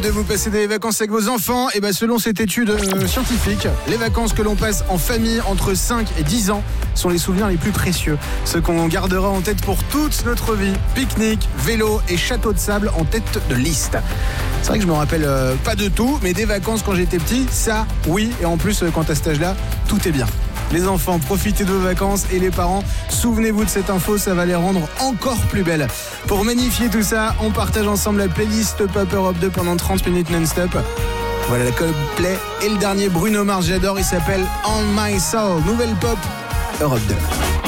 2, vous passez des vacances avec vos enfants. Et selon cette étude scientifique, les vacances que l'on passe en famille entre 5 et 10 ans sont les souvenirs les plus précieux. Ceux qu'on gardera en tête pour toute notre vie. Pique-nique, vélo et château de sable en tête de liste. C'est vrai que je me rappelle pas de tout, mais des vacances quand j'étais petit, ça, oui. Et en plus, quand à cet âge-là, tout est bien. Les enfants, profitez de vos vacances et les parents, souvenez-vous de cette info, ça va les rendre encore plus belles. Pour magnifier tout ça, on partage ensemble la playlist Pop Europe 2 pendant 30 minutes non-stop. Voilà la Coldplay et le dernier Bruno Mars, j'adore, il s'appelle On My Soul. Nouvelle Pop Europe 2.